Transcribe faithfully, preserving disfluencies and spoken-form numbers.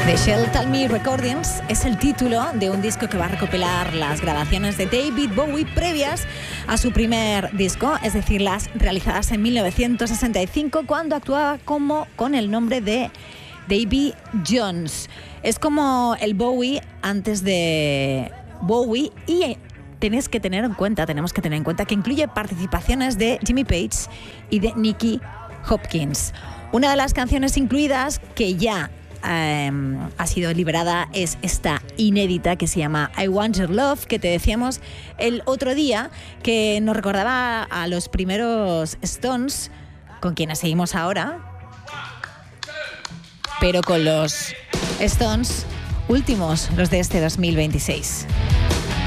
The Shell Tell Me Recordings es el título de un disco que va a recopilar las grabaciones de David Bowie previas a su primer disco, es decir, las realizadas en mil novecientos sesenta y cinco cuando actuaba como con el nombre de Davy Jones. Es como el Bowie antes de Bowie y tenéis que tener en cuenta, tenemos que tener en cuenta que incluye participaciones de Jimmy Page y de Nicky Hopkins. Una de las canciones incluidas que ya Um, ha sido liberada es esta inédita que se llama I Want Your Love, que te decíamos el otro día que nos recordaba a los primeros Stones, con quienes seguimos ahora, pero con los Stones últimos, los de este dos mil veintiséis.